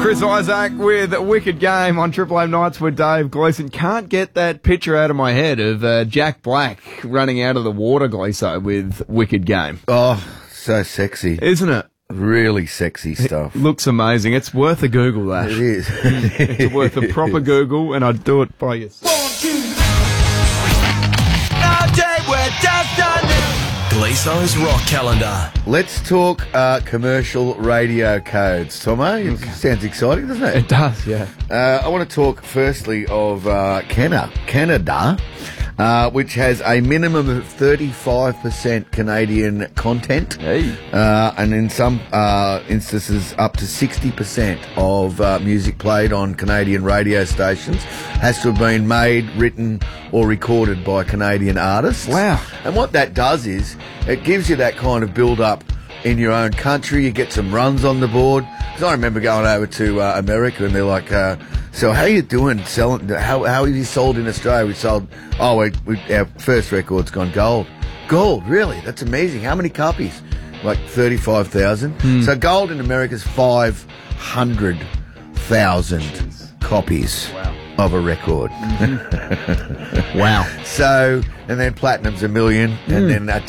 Chris Isaac with Wicked Game on Triple M Nights with Dave Gleeson. Can't get that picture out of my head of Jack Black running out of the water, Gleeso, with Wicked Game. Oh, so sexy. Isn't it? Really sexy stuff. It looks amazing. It's worth a Google, that. It is. It's worth a proper Google, and I'd do it by yourself. Gleeso's Rock Calendar. Let's talk commercial radio codes, Tomo. It sounds exciting, doesn't it? It does, yeah. I want to talk firstly of Canada, which has a minimum of 35% Canadian content, and in some instances up to 60% of music played on Canadian radio stations has to have been made, written or recorded by Canadian artists. Wow. And what that does is it gives you that kind of build-up in your own country. You get some runs on the board. Because I remember going over to America and they're like, so how are you doing selling? How have you sold in Australia? We sold, our first record's gone gold. Gold, really? That's amazing. How many copies? Like 35,000. So gold in America is 500,000 copies of a record. Wow. So, and then platinum's 1 million, and then